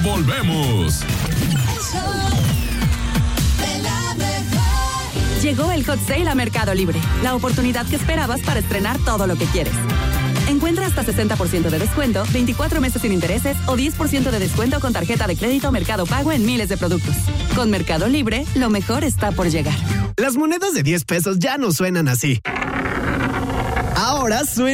Volvemos. Llegó el Hot Sale a Mercado Libre, la oportunidad que esperabas para estrenar todo lo que quieres. Encuentra hasta 60% de descuento, 24 meses sin intereses o 10% de descuento con tarjeta de crédito Mercado Pago en miles de productos. Con Mercado Libre, lo mejor está por llegar. Las monedas de 10 pesos ya no suenan así. Ahora suenan